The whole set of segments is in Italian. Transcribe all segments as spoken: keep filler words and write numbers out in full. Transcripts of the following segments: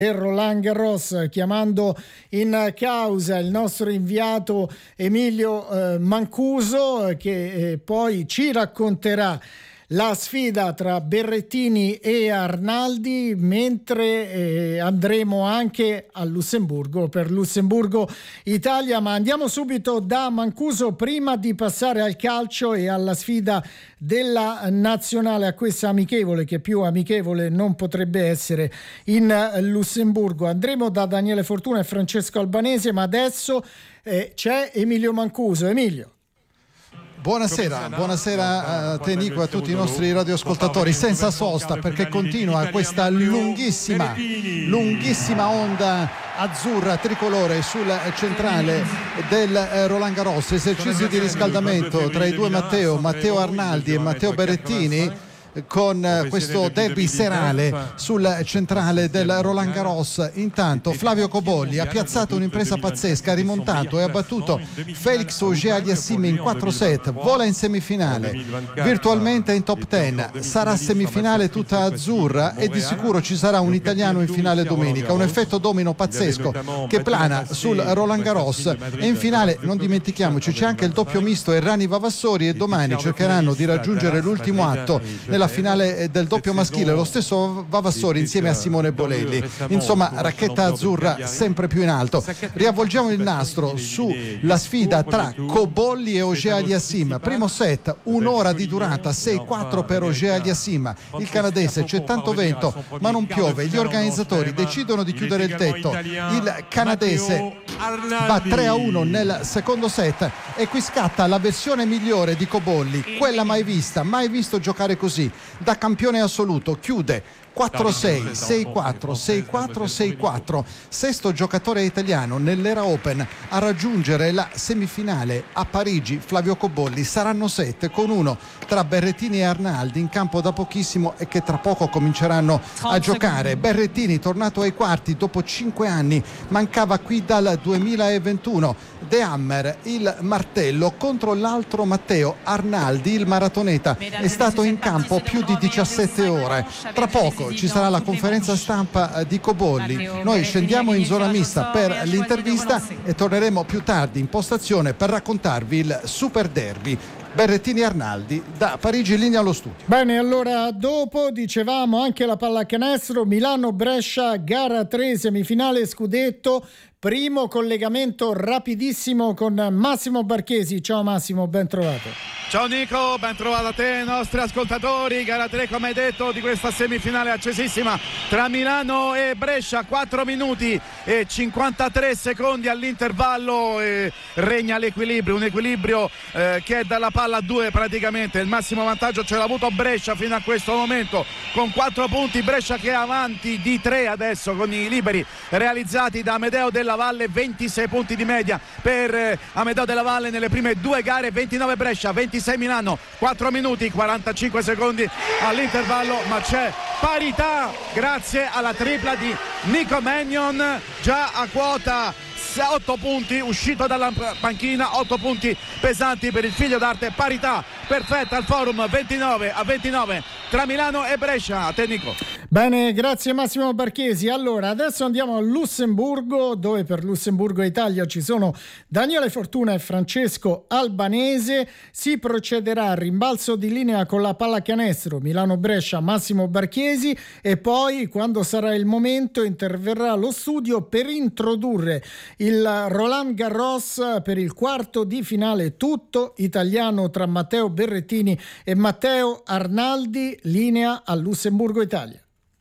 per Roland Garros, chiamando in causa il nostro inviato Emilio eh, Mancuso, che eh, poi ci racconterà la sfida tra Berrettini e Arnaldi, mentre eh, andremo anche a Lussemburgo per Lussemburgo Italia. Ma andiamo subito da Mancuso prima di passare al calcio e alla sfida della nazionale, a questa amichevole che più amichevole non potrebbe essere in Lussemburgo. Andremo da Daniele Fortuna e Francesco Albanese, ma adesso eh, c'è Emilio Mancuso. Emilio. Buonasera, buonasera a te Nico e a tutti i nostri radioascoltatori. Senza sosta, perché continua questa lunghissima, lunghissima onda azzurra tricolore sul centrale del Roland Garros. Esercizio di riscaldamento tra i due Matteo, Matteo Arnaldi e Matteo Berrettini, con questo derby serale sul centrale del Roland Garros. Intanto Flavio Cobolli ha piazzato un'impresa pazzesca, ha rimontato e ha battuto Felix Auger-Aliassime in quattro set, vola in semifinale, virtualmente in top dieci, sarà semifinale tutta azzurra e di sicuro ci sarà un italiano in finale domenica, un effetto domino pazzesco che plana sul Roland Garros. E in finale, non dimentichiamoci, c'è anche il doppio misto Errani Vavassori, e domani cercheranno di raggiungere l'ultimo atto nella finale del doppio maschile lo stesso Vavassori insieme a Simone Bolelli. Insomma, racchetta azzurra sempre più in alto. Riavvolgiamo il nastro sulla sfida tra Cobolli e Auger-Aliassime. Primo set, un'ora di durata, sei quattro per Auger-Aliassime. Il canadese, c'è tanto vento ma non piove, gli organizzatori decidono di chiudere il tetto. Il canadese va tre a uno nel secondo set e qui scatta la versione migliore di Cobolli, quella mai vista, mai visto giocare così. Da campione assoluto chiude quattro sei, sei quattro, sei quattro, sei quattro, sesto giocatore italiano nell'era Open a raggiungere la semifinale a Parigi. Flavio Cobolli. Saranno sette, con uno tra Berrettini e Arnaldi in campo da pochissimo e che tra poco cominceranno a giocare. Berrettini tornato ai quarti dopo cinque anni, mancava qui dal duemilaventuno. De Hammer, il martello contro l'altro Matteo Arnaldi, il maratoneta, è stato in campo più di diciassette ore. Tra poco ci sarà la conferenza stampa di Cobolli. Noi scendiamo in zona mista per l'intervista e torneremo più tardi in postazione per raccontarvi il super derby Berrettini Arnaldi da Parigi, in linea allo studio. Bene, allora dopo dicevamo anche la pallacanestro, Milano-Brescia, gara tre, semifinale scudetto. Primo collegamento rapidissimo con Massimo Barchesi. Ciao Massimo, ben trovato. Ciao Nico, ben trovato a te, nostri ascoltatori. Gara tre, come hai detto, di questa semifinale accesissima tra Milano e Brescia. quattro minuti e cinquantatré secondi all'intervallo e regna l'equilibrio, un equilibrio eh, che è dalla palla a due praticamente. Il massimo vantaggio ce l'ha avuto Brescia fino a questo momento con quattro punti. Brescia che è avanti di tre adesso con i liberi realizzati da Amedeo Della Valle, ventisei punti di media per eh, Amedeo Della Valle nelle prime due gare, ventinove Brescia, ventisei Milano, quattro minuti quarantacinque secondi all'intervallo, ma c'è parità grazie alla tripla di Nico Mannion, già a quota otto punti, uscito dalla panchina, otto punti pesanti per il figlio d'arte. Parità perfetta al forum, ventinove a ventinove tra Milano e Brescia. A te Nico. Bene, grazie Massimo Barchesi. Allora adesso andiamo a Lussemburgo, dove per Lussemburgo Italia ci sono Daniele Fortuna e Francesco Albanese. Si procederà al rimbalzo di linea con la pallacanestro Milano-Brescia, Massimo Barchesi, e poi quando sarà il momento interverrà lo studio per introdurre il Roland Garros per il quarto di finale tutto italiano tra Matteo Berrettini e Matteo Arnaldi. Linea a Lussemburgo Italia.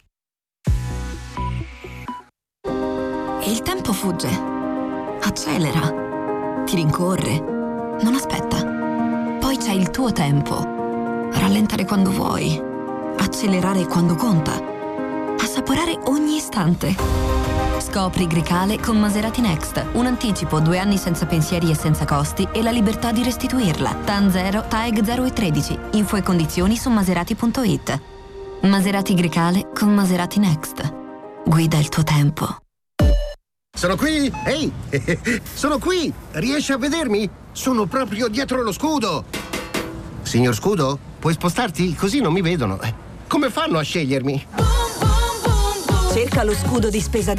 E il tempo fugge, accelera, ti rincorre, non aspetta. Poi c'è il tuo tempo. Rallentare quando vuoi, accelerare quando conta, assaporare ogni istante. Scopri Grecale con Maserati Next. Un anticipo, due anni senza pensieri e senza costi e la libertà di restituirla. T A N zero, T A E G zero e tredici. Info e condizioni su maserati punto it. Maserati Grecale con Maserati Next. Guida il tuo tempo. Sono qui! Ehi! Sono qui! Riesci a vedermi? Sono proprio dietro lo scudo! Signor Scudo, puoi spostarti? Così non mi vedono. Come fanno a scegliermi? Cerca lo scudo di spesa